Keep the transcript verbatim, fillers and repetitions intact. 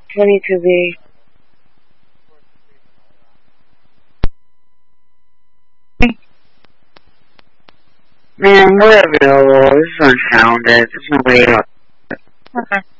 twenty-two B. Man, we're available. This is unfounded. There's no way else. Okay.